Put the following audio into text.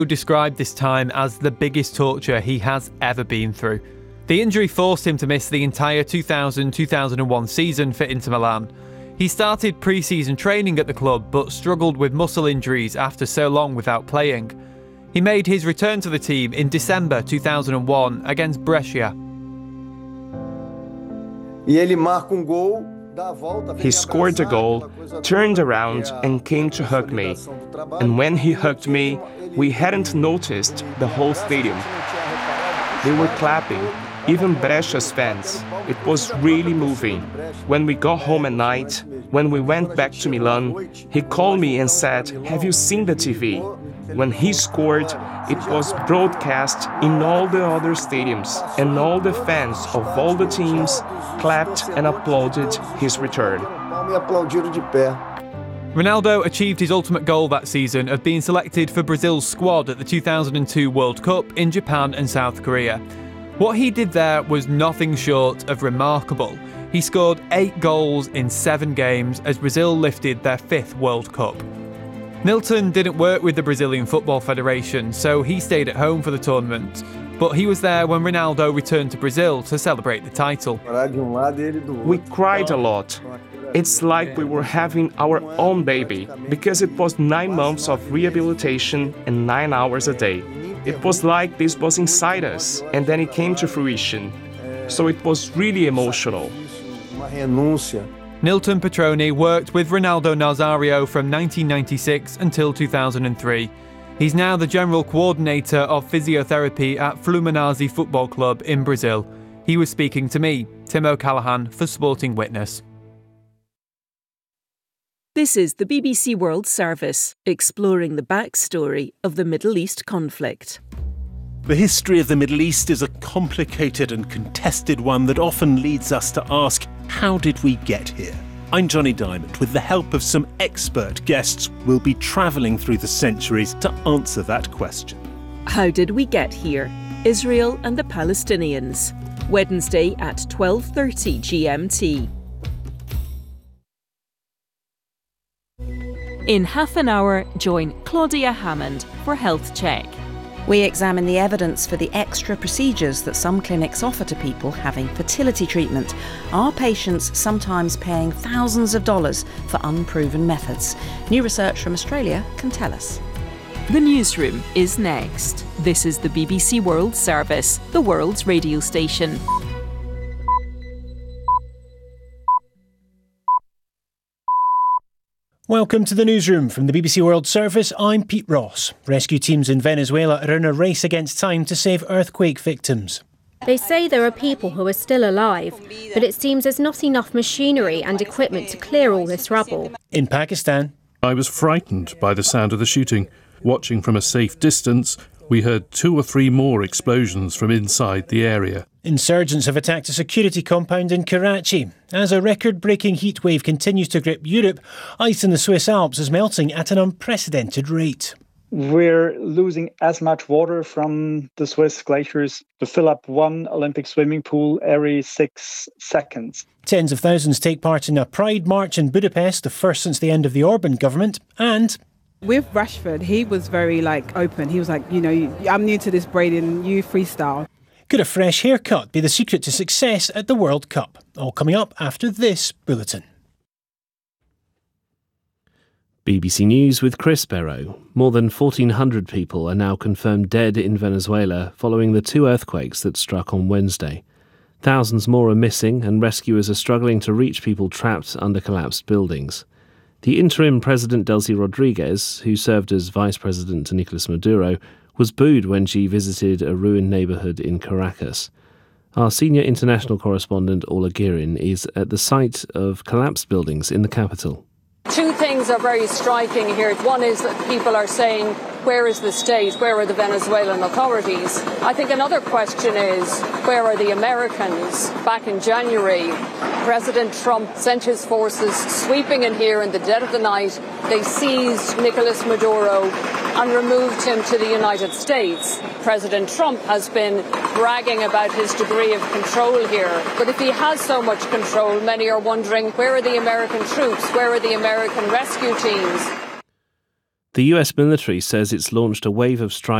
described this time as the biggest torture he has ever been through. The injury forced him to miss the entire 2000-2001 season for Inter Milan. He started pre-season training at the club but struggled with muscle injuries after so long without playing. He made his return to the team in December 2001 against Brescia. He scored a goal, turned around and came to hug me. And when he hugged me, we hadn't noticed the whole stadium. They were clapping, even Brescia's fans. It was really moving. When we got home at night, when we went back to Milan, he called me and said, "Have you seen the TV?" When he scored, it was broadcast in all the other stadiums, and all the fans of all the teams clapped and applauded his return. Ronaldo achieved his ultimate goal that season of being selected for Brazil's squad at the 2002 World Cup in Japan and South Korea. What he did there was nothing short of remarkable. He scored 8 goals in 7 games as Brazil lifted their 5th World Cup. Nilton didn't work with the Brazilian Football Federation, so he stayed at home for the tournament. But he was there when Ronaldo returned to Brazil to celebrate the title. We cried a lot. It's like we were having our own baby, because it was 9 months of rehabilitation and 9 hours a day. It was like this was inside us, and then it came to fruition. So it was really emotional. Nilton Petroni worked with Ronaldo Nazario from 1996 until 2003. He's now the general coordinator of physiotherapy at Fluminense Football Club in Brazil. He was speaking to me, Tim O'Callaghan, for Sporting Witness. This is the BBC World Service, exploring the backstory of the Middle East conflict. The history of the Middle East is a complicated and contested one that often leads us to ask, how did we get here? I'm Johnny Diamond. With the help of some expert guests, we'll be travelling through the centuries to answer that question. How did we get here? Israel and the Palestinians. Wednesday at 12:30 GMT. In half an hour, join Claudia Hammond for Health Check. We examine the evidence for the extra procedures that some clinics offer to people having fertility treatment. Are patients sometimes paying thousands of dollars for unproven methods? New research from Australia can tell us. The newsroom is next. This is the BBC World Service, the world's radio station. Welcome to the newsroom from the BBC World Service. I'm Pete Ross. Rescue teams in Venezuela are in a race against time to save earthquake victims. They say there are people who are still alive, but it seems there's not enough machinery and equipment to clear all this rubble. In Pakistan, I was frightened by the sound of the shooting. Watching from a safe distance, we heard 2 or 3 more explosions from inside the area. Insurgents have attacked a security compound in Karachi. As a record-breaking heatwave continues to grip Europe, ice in the Swiss Alps is melting at an unprecedented rate. We're losing as much water from the Swiss glaciers to fill up one Olympic swimming pool every 6 seconds. Tens of thousands take part in a Pride March in Budapest, the first since the end of the Orban government, and... With Rashford, he was very open. He was like, I'm new to this braiding, you freestyle. Could a fresh haircut be the secret to success at the World Cup? All coming up after this bulletin. BBC News with Chris Barrow. More than 1,400 people are now confirmed dead in Venezuela following the 2 earthquakes that struck on Wednesday. Thousands more are missing and rescuers are struggling to reach people trapped under collapsed buildings. The interim President Delcy Rodriguez, who served as Vice President to Nicolas Maduro, was booed when she visited a ruined neighbourhood in Caracas. Our senior international correspondent, Orla Guerin, is at the site of collapsed buildings in the capital. 2 things are very striking here. One is that people are saying, where is the state? Where are the Venezuelan authorities? I think another question is, where are the Americans? Back in January, President Trump sent his forces sweeping in here in the dead of the night. They seized Nicolas Maduro and removed him to the United States. President Trump has been bragging about his degree of control here. But if he has so much control, many are wondering, where are the American troops? Where are the American rescue teams? The US military says it's launched a wave of strikes